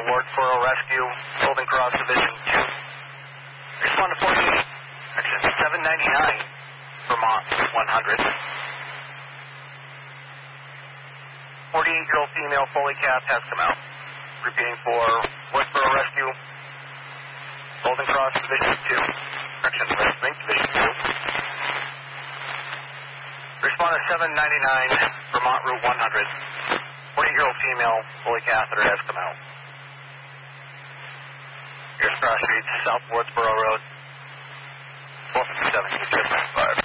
Wardsboro Rescue, Golden Cross Division 2. Respond to 48, section 799, Vermont 100. 48-year-old female fully capped has come out. Repeating for Wardsboro Rescue, Golden Cross Division 2, section West Wing Division 2. Respond to 799, Vermont Route 100. 40-year-old female fully catheter has come out. Here's Cross Street, South Wardsboro Road, 457, 5.